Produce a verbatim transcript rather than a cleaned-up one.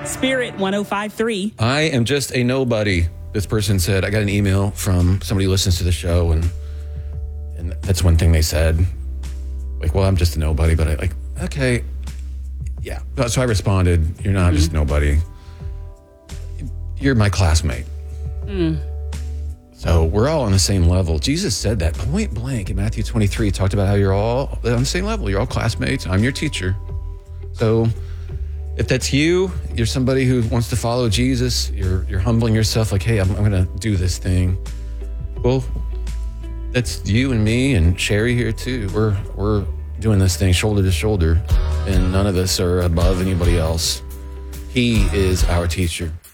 Spirit one oh five three. I am just a nobody. This person said, I got an email from somebody who listens to the show, and and that's one thing they said. Like, well, I'm just a nobody, but I like, okay, yeah. So I responded, you're not mm-hmm. just nobody. You're my classmate. Mm. So we're all on the same level. Jesus said that point blank in Matthew twenty-three. He talked about how you're all on the same level. You're all classmates. I'm your teacher. So if that's you, you're somebody who wants to follow Jesus, you're you're humbling yourself like, hey, I'm, I'm going to do this thing. Well, that's you and me and Sherry here too. We're we're doing this thing shoulder to shoulder, and none of us are above anybody else. He is our teacher.